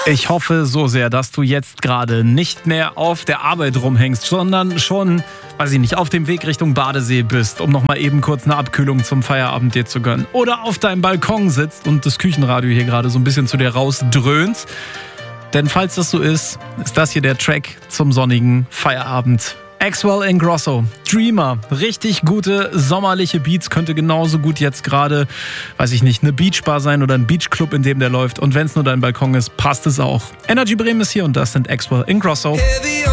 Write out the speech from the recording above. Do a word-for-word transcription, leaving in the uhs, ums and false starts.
Ich hoffe so sehr, dass du jetzt gerade nicht mehr auf der Arbeit rumhängst, sondern schon, weiß ich nicht, auf dem Weg Richtung Badesee bist, um nochmal eben kurz eine Abkühlung zum Feierabend dir zu gönnen. Oder auf deinem Balkon sitzt und das Küchenradio hier gerade so ein bisschen zu dir rausdröhnst. Denn falls das so ist, ist das hier der Track zum sonnigen Feierabend. Axwell Ingrosso, Dreamer, richtig gute sommerliche Beats, könnte genauso gut jetzt gerade, weiß ich nicht, eine Beachbar sein oder ein Beachclub, in dem der läuft. Und wenn es nur dein Balkon ist, passt es auch. Energy Bremen ist hier und das sind Axwell Ingrosso.